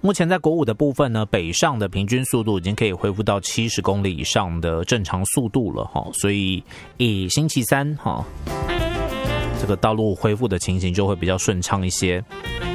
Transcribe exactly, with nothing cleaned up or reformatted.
目前在国五的部分呢，北上的平均速度已经可以恢复到七十公里以上的正常速度了哈，所以以星期三哈，这个道路恢复的情形就会比较顺畅一些。